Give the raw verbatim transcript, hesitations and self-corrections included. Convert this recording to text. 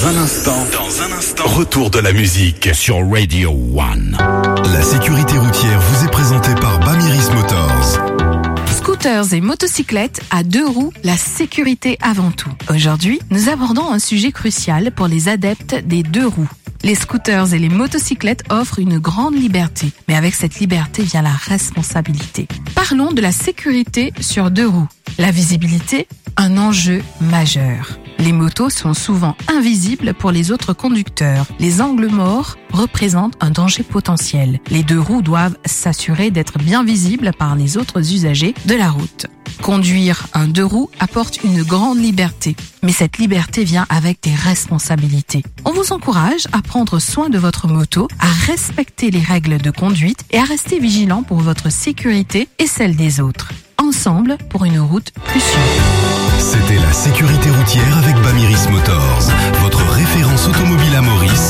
Un instant, dans un instant, retour de la musique sur Radio One. La sécurité routière vous est présentée par Bamiris Motors. Scooters et motocyclettes à deux roues, la sécurité avant tout. Aujourd'hui, nous abordons un sujet crucial pour les adeptes des deux roues. Les scooters et les motocyclettes offrent une grande liberté, mais avec cette liberté vient la responsabilité. Parlons de la sécurité sur deux roues. La visibilité, un enjeu majeur. Les motos sont souvent invisibles pour les autres conducteurs. Les angles morts représentent un danger potentiel. Les deux roues doivent s'assurer d'être bien visibles par les autres usagers de la route. Conduire un deux roues apporte une grande liberté, mais cette liberté vient avec des responsabilités. On vous encourage à prendre soin de votre moto, à respecter les règles de conduite et à rester vigilant pour votre sécurité et celle des autres. Ensemble pour une route plus sûre. C'était la sécurité routière avec Bamiris Motors, votre référence automobile à Maurice